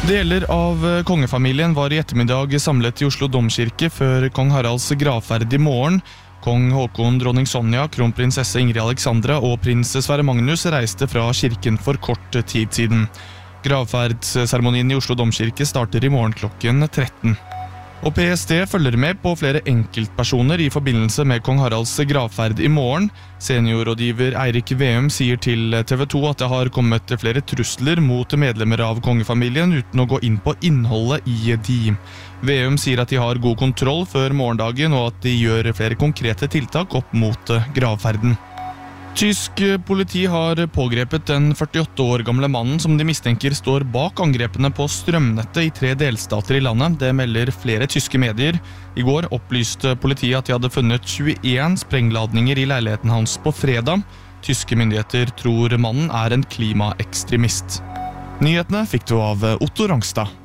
Deler av kongefamilien var i ettermiddag samlet i Oslo Domkirke før kong Haralds gravferd i morgen. Kong Håkon, dronning Sonja, kronprinsesse Ingrid Alexandra og prins Sverre Magnus reiste fra kirken for kort tid siden. Gravferdsseremonien i Oslo Domkirke starter i morgen klokken 13. Og PST følger med på flere enkeltpersoner i forbindelse med kong Haralds gravferd i morgen. Seniorrådgiver Eirik Veum sier til TV 2 at det har kommet flere trusler mot medlemmer av kongefamilien uten å gå inn på innholdet i de. Veum sier at de har god kontroll før morgendagen og at de gjør flere konkrete tiltak opp mot gravferden. Tysk politi har pågrepet den 48 år gamle mannen som de mistenker står bak angrepene på strømnettet i 3 delstater i landet. Det melder flere tyske medier. I går opplyste politiet at de hadde funnet 21 sprengladninger i leiligheten hans på fredag. Tyske myndigheter tror mannen er en klimaekstremist. Nyhetene fikk du av Otto Rangstad.